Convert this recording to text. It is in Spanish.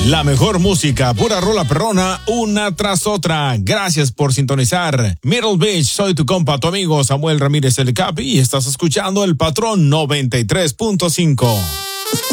La mejor música, pura rola perrona, una tras otra. Gracias por sintonizar. Middle Beach, soy tu compa, tu amigo Samuel Ramírez el Capi, y estás escuchando El Patrón 93.5.